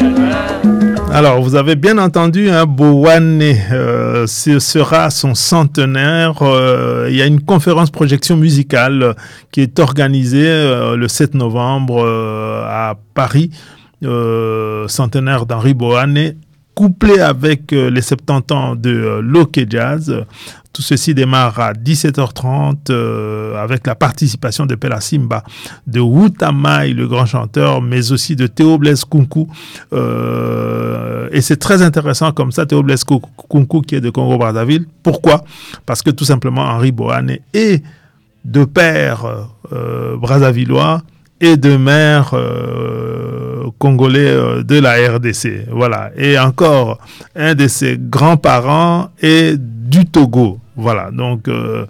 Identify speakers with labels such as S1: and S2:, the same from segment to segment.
S1: Alors, vous avez bien entendu, hein, Bowane, ce sera son centenaire. Il y a une conférence projection musicale qui est organisée le 7 novembre à Paris, centenaire d'Henri Bowane, couplé avec les 70 ans de Loke Jazz. Tout ceci démarre à 17h30 avec la participation de Pela Simba, de Wutamai, le grand chanteur, mais aussi de Théo Blaise Kunku. Et c'est très intéressant comme ça, Théo Blaise Kunku qui est de Congo-Brazzaville. Pourquoi ? Parce que tout simplement, Henri Bowane est de père brazzavillois et de mère congolais de la RDC. Voilà. Et encore, un de ses grands-parents est du Togo. Voilà. Donc,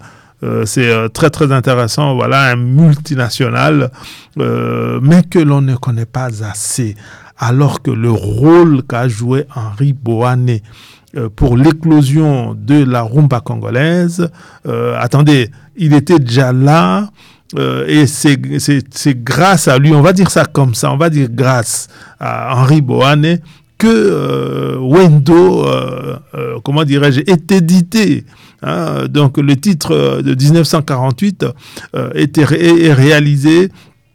S1: c'est très, très intéressant. Voilà, un multinational, mais que l'on ne connaît pas assez. Alors que le rôle qu'a joué Henri Bowane pour l'éclosion de la rumba congolaise, attendez, il était déjà là. Et c'est grâce à lui, on va dire ça comme ça, on va dire grâce à Henri Bowane que Wendo, comment dirais-je, est édité. Hein, donc le titre de 1948 est réalisé,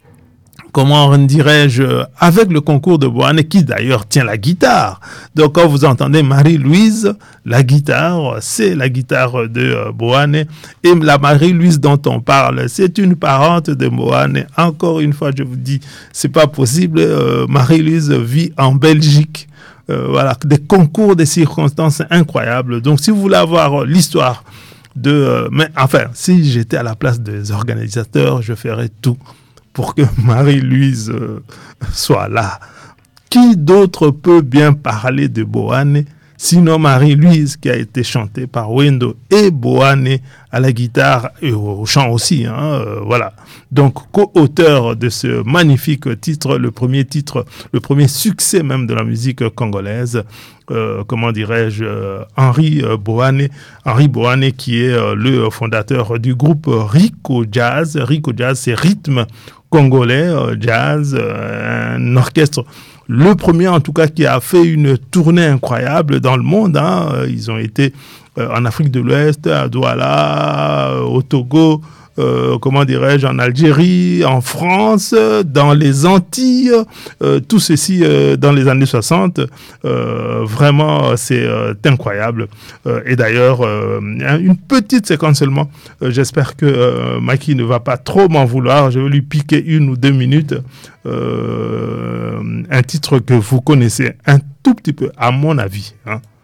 S1: comment dirais-je, avec le concours de Bowane, qui d'ailleurs tient la guitare. Donc quand vous entendez Marie-Louise, la guitare, c'est la guitare de Bowane. Et la Marie-Louise dont on parle, c'est une parente de Bowane. Encore une fois, je vous dis, c'est pas possible. Marie-Louise vit en Belgique. Voilà, des concours, des circonstances incroyables. Donc si vous voulez avoir l'histoire mais enfin, si j'étais à la place des organisateurs, je ferais tout pour que Marie-Louise soit là. Qui d'autre peut bien parler de Bowane, sinon Marie-Louise, qui a été chantée par Wendo et Bowane à la guitare et au chant aussi. Voilà. Donc, co-auteur de ce magnifique titre, le premier succès même de la musique congolaise, comment dirais-je, Henri Bowane qui est le fondateur du groupe Rico Jazz. Rico Jazz, c'est rythme congolais, jazz, un orchestre, le premier en tout cas qui a fait une tournée incroyable dans le monde. Hein. Ils ont été en Afrique de l'Ouest, à Douala, au Togo, comment dirais-je, en Algérie, en France, dans les Antilles, tout ceci dans les années 60. Vraiment, c'est incroyable. Et d'ailleurs, une petite séquence seulement. J'espère que Maki ne va pas trop m'en vouloir. Je vais lui piquer 1 ou 2 minutes. Un titre que vous connaissez un tout petit peu, à mon avis. Hein.